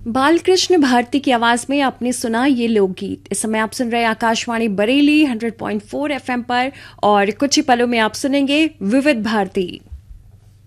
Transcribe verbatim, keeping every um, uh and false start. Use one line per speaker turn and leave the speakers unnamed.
बालकृष्ण भारती की आवाज में आपने सुना ये लोकगीत। इस समय आप सुन रहे हैं Akashvani Bareilly hundred point four FM पर और कुछ ही पलों में आप सुनेंगे विविध भारती।